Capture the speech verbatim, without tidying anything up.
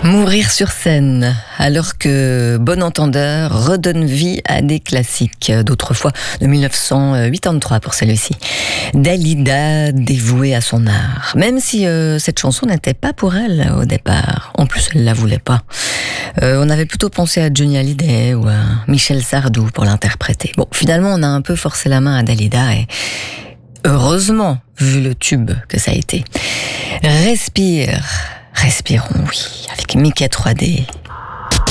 Mourir sur scène, alors que Bon Entendeur redonne vie à des classiques d'autrefois, de mille neuf cent quatre-vingt-treize pour celui-ci. Dalida, dévouée à son art, même si euh, cette chanson n'était pas pour elle au départ. En plus, elle la voulait pas. Euh, on avait plutôt pensé à Johnny Hallyday ou à Michel Sardou pour l'interpréter. Bon, finalement, on a un peu forcé la main à Dalida et heureusement, vu le tube que ça a été. Respire. Respirons, oui, avec Mickey trois D.